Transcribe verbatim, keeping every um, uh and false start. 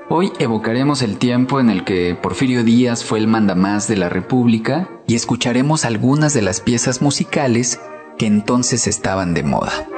Hoy evocaremos el tiempo en el que Porfirio Díaz fue el mandamás de la República y escucharemos algunas de las piezas musicales que entonces estaban de moda.